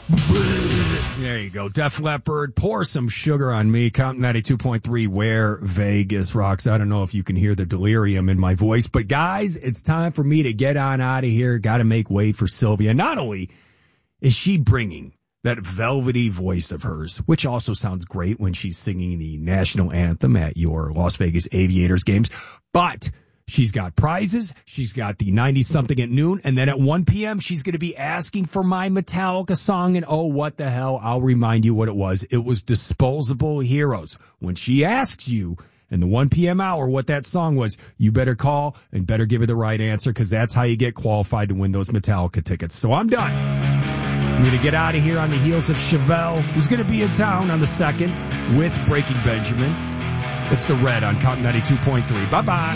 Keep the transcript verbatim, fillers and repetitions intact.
There you go. Def Leppard, Pour Some Sugar on Me. Count ninety-two point three where Vegas rocks. I don't know if you can hear the delirium in my voice, but guys, it's time for me to get on out of here. Got to make way for Sylvia. Not only is she bringing that velvety voice of hers, which also sounds great when she's singing the national anthem at your Las Vegas Aviators games, but she's got prizes. She's got the ninety-something at noon. And then at one p.m., she's going to be asking for my Metallica song. And oh, what the hell? I'll remind you what it was. It was Disposable Heroes. When she asks you in the one p.m. hour what that song was, you better call and better give her the right answer, because that's how you get qualified to win those Metallica tickets. So I'm done. I'm going to get out of here on the heels of Chevelle, who's going to be in town on the second with Breaking Benjamin. It's the Red on Count ninety-two point three. Bye-bye.